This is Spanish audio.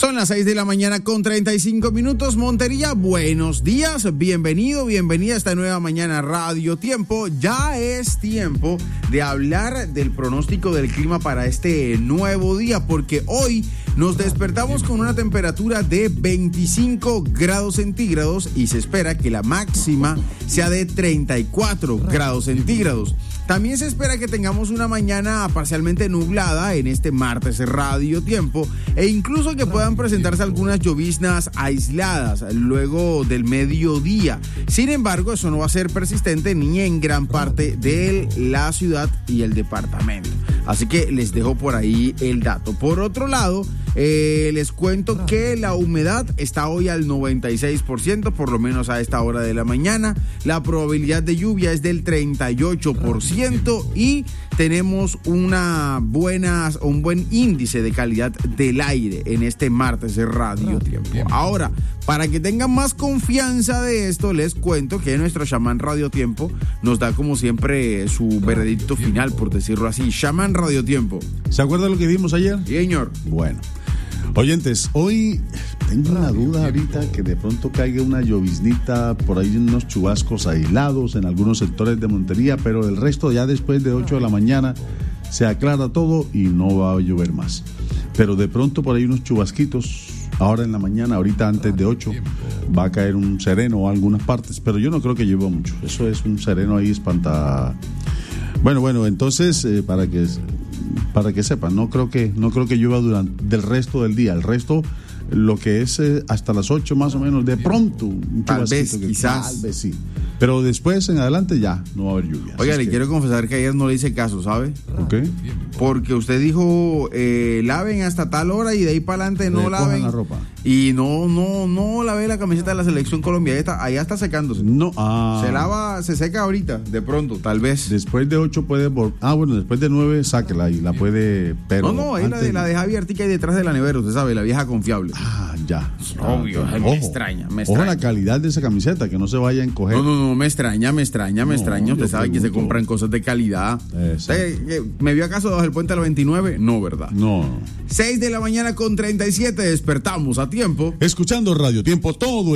Son las 6 de la mañana con 35 minutos. Montería, buenos días. Bienvenido, bienvenida a esta nueva mañana Radio Tiempo. Ya es tiempo de hablar del pronóstico del clima para este nuevo día, porque hoy nos despertamos con una temperatura de 25 grados centígrados y se espera que la máxima sea de 34 grados centígrados. También se espera que tengamos una mañana parcialmente nublada en este martes Radio Tiempo e incluso que puedan presentarse algunas lloviznas aisladas luego del mediodía. Sin embargo, eso no va a ser persistente ni en gran parte de la ciudad y el departamento. Así que les dejo por ahí el dato. Por otro lado, les cuento que la humedad está hoy al 96%, por lo menos a esta hora de la mañana. La probabilidad de lluvia es del 38% y tenemos un buen índice de calidad del aire en este martes de Radio Tiempo. Ahora, para que tengan más confianza de esto, les cuento que nuestro chamán Radio Tiempo nos da como siempre su veredicto final, por decirlo así. Chamán Radio Tiempo. ¿Se acuerda lo que vimos ayer? Sí, señor. Bueno, oyentes, hoy tengo una duda ahorita que de pronto caiga una lloviznita, por ahí unos chubascos aislados en algunos sectores de Montería, pero el resto ya después de 8 de la mañana se aclara todo y no va a llover más. Pero de pronto por ahí unos chubasquitos, ahora en la mañana, ahorita antes de 8, va a caer un sereno a algunas partes, pero yo no creo que llueva mucho. Eso es un sereno ahí espanta. Bueno, entonces para que sepan, no creo que llueva durante del resto del día. El resto, lo que es hasta las 8 más o menos, de pronto un tal vez, quizás. Tal vez sí. Pero después en adelante ya no va a haber lluvia. Oiga, le quiero confesar que ayer no le hice caso, ¿sabe? ¿Por qué? Porque usted dijo laven hasta tal hora y de ahí para adelante no laven la ropa. Y no lavé la camiseta de la selección Colombia, allá está secándose. No, se seca ahorita, de pronto, tal vez. Después de 8 puede después de 9 sáquela y la puede, pero no, ahí la deja abiertica y detrás de la nevera, usted sabe, la vieja confiable. Ya. Obvio, me extraña. Ojo la calidad de esa camiseta, que no se vaya a encoger. No, me extraña. Usted sabe que se compran cosas de calidad. ¿Me vio acaso bajo el puente a la 29? No, ¿verdad? No. 6 de la mañana con 37, despertamos a tiempo. Escuchando Radio Tiempo todo